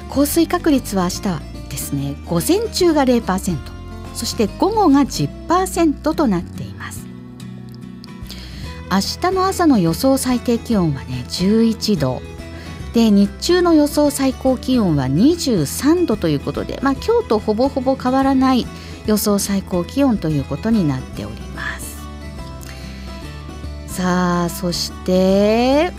降水確率は明日はですね、午前中が 0%、 そして午後が 10% となっています。明日の朝の予想最低気温はね11度で、日中の予想最高気温は23度ということで、今日とほぼほぼ変わらない予想最高気温ということになっております。さあ、そして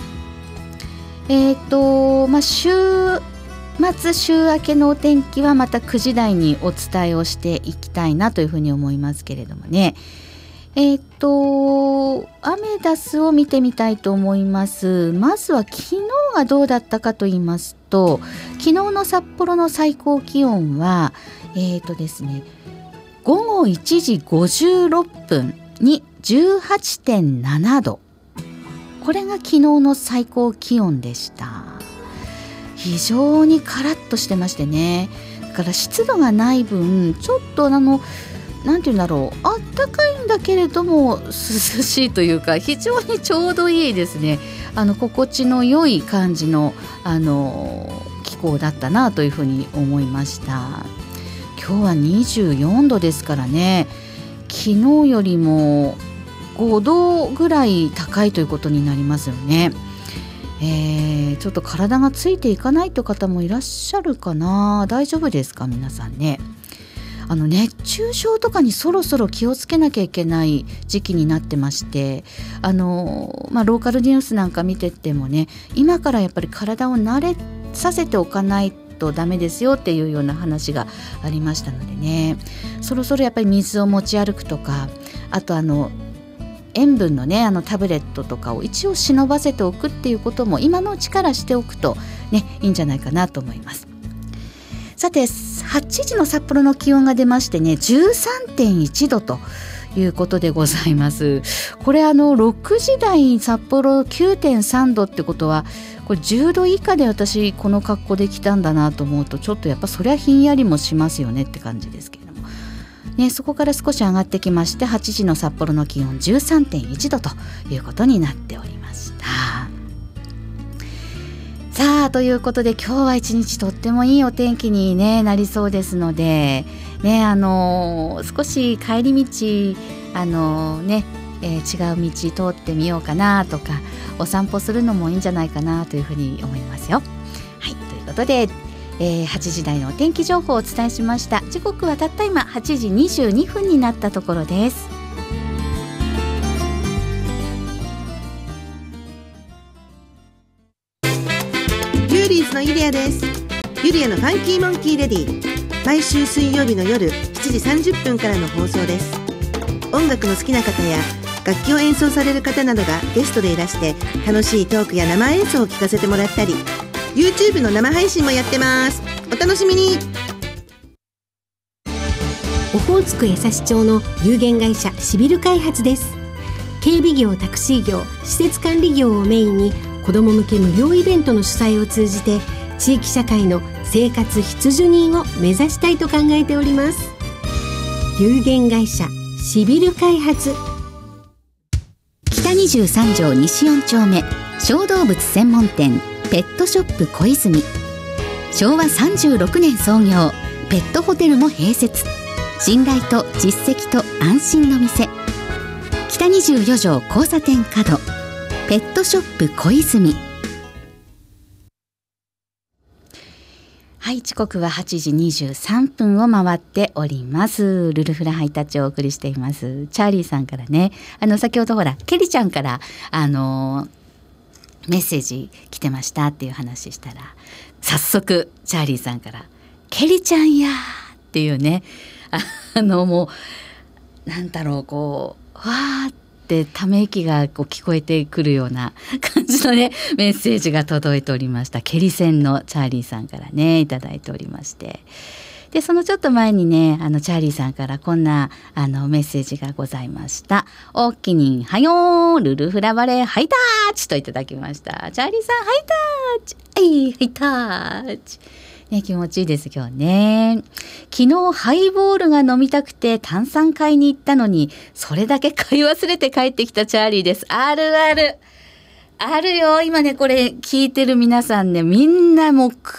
週末週明けのお天気はまた9時台にお伝えをしていきたいなというふうに思いますけれどもね。アメダスを見てみたいと思います。まずは昨日がどうだったかと言いますと、昨日の札幌の最高気温はですね、午後1時56分に 18.7 度、これが昨日の最高気温でした。非常にカラッとしてましてね、だから湿度がない分ちょっとなんていうんだろう、あったかいんだけれども涼しいというか、非常にちょうどいいですね。心地の良い感じの気候だったなというふうに思いました。今日は24度ですからね、昨日よりも5度ぐらい高いということになりますよね。ちょっと体がついていかないという方もいらっしゃるかな。大丈夫ですか皆さんね。熱中症とかにそろそろ気をつけなきゃいけない時期になってまして、ローカルニュースなんか見ててもね、今からやっぱり体を慣れさせておかないとダメですよっていうような話がありましたのでね、そろそろやっぱり水を持ち歩くとか、あと塩分のねタブレットとかを一応忍ばせておくっていうことも今のうちからしておくとね、いいんじゃないかなと思います。さて、8時の札幌の気温が出ましてね、 13.1 度ということでございます。これ6時台札幌 9.3 度ってことは、これ10度以下で私この格好で来たんだなと思うと、ちょっとやっぱそりゃひんやりもしますよねって感じですけれどもね。そこから少し上がってきまして、8時の札幌の気温 13.1 度ということになっておりました。さあ、ということで今日は一日とってもいいお天気に、なりそうですので、少し帰り道違う道通ってみようかなとか、お散歩するのもいいんじゃないかなというふうに思いますよ。はい、ということで、8時台のお天気情報をお伝えしました。時刻はたった今8時22分になったところです。 ユーリーズのゆりやです。ゆりやのファンキーモンキーレディ、毎週水曜日の夜7時30分からの放送です。音楽の好きな方や楽器を演奏される方などがゲストでいらして、楽しいトークや生演奏を聞かせてもらったり、 YouTube の生配信もやってます。お楽しみに。 オホーツク江差町の有限会社シビル開発です。警備業、タクシー業、施設管理業をメインに子ども向け無料イベントの主催を通じて、地域社会の生活必需人を目指したいと考えております。有限会社シビル開発。 北23条西4丁目、小動物専門店ペットショップ小泉。昭和36年創業、ペットホテルも併設。信頼と実績と安心の店、北24条交差点角、ペットショップ小泉。はい、時刻は8時23分を回っております。ルルフラハイタッチをお送りしています。チャーリーさんからね、先ほどほらケリちゃんからメッセージ来てましたっていう話したら、早速チャーリーさんからケリちゃんやっていうね、もうなんだろう、こうわーってため息がこう聞こえてくるような感じのねメッセージが届いておりました。ケリセンのチャーリーさんからねいただいておりまして、でそのちょっと前にねチャーリーさんからこんなメッセージがございました。おっきにはよー、ルルフラバレーハイタッチといただきました。チャーリーさんハイタッチ、はいハイタッチね、気持ちいいです今日ね。昨日ハイボールが飲みたくて炭酸買いに行ったのに、それだけ買い忘れて帰ってきたチャーリーです。あるあるあるよ。今ねこれ聞いてる皆さんね、みんなもう